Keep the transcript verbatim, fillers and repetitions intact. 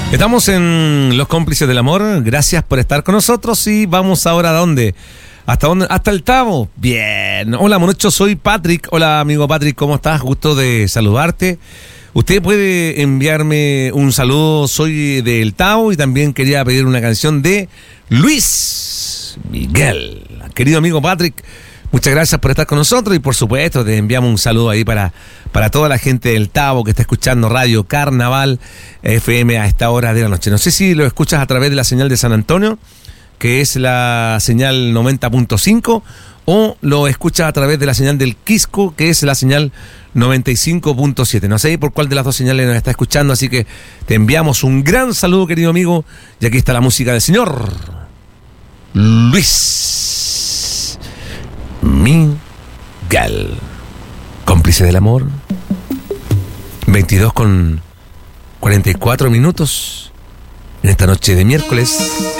Estamos en Los Cómplices del Amor. Gracias por estar con nosotros y vamos ahora a dónde. ¿Hasta dónde? Hasta el Tabo. Bien. Hola, monocho, soy Patrick. Hola, amigo Patrick, ¿cómo estás? Gusto de saludarte. Usted puede enviarme un saludo. Soy del Tabo y también quería pedir una canción de Luis Miguel. Querido amigo Patrick, muchas gracias por estar con nosotros y por supuesto te enviamos un saludo ahí para, para toda la gente del Tabo que está escuchando Radio Carnaval F M a esta hora de la noche. No sé si lo escuchas a través de la señal de San Antonio, que es la señal noventa punto cinco, o lo escuchas a través de la señal del Quisco, que es la señal noventa y cinco punto siete. No sé por cuál de las dos señales nos está escuchando, así que te enviamos un gran saludo, querido amigo, y aquí está la música del señor Luis Miguel. Cómplice del amor. veintidós con cuarenta y cuatro minutos en esta noche de miércoles.